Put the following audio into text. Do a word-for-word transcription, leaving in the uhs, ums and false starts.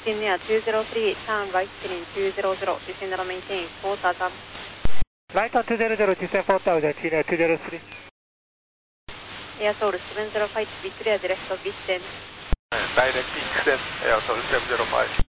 fifteen near two zero three, turn right heading two zero zero, descend and maintain four thousand. Right on two zero zero, descend four thousand, near two zero three. Air Seoul seven zero five, be clear direct of descent. Direct descent, Air Seoul seven zero five.